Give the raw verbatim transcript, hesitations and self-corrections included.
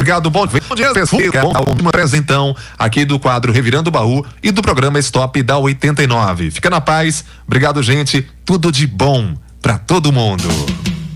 Obrigado, bom dia. Bom dia, pessoal. Uma apresentão aqui do quadro Revirando o Baú e do programa Stop da oitenta e nove. Fica na paz. Obrigado, gente. Tudo de bom pra todo mundo.